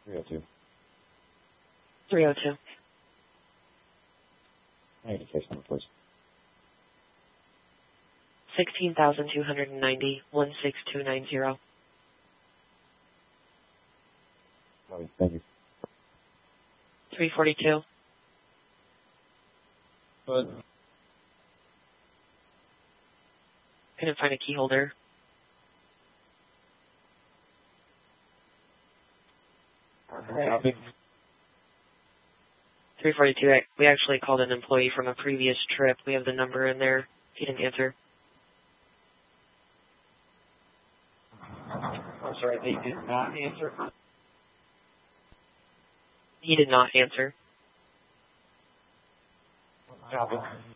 302. 302. I need a case number, please. 16,290, 16290. Thank you. 342. Good. Couldn't find a key holder. Copy. 342. We actually called an employee from a previous trip. We have the number in there. He didn't answer. I'm sorry, they did not answer. He did not answer. Copy.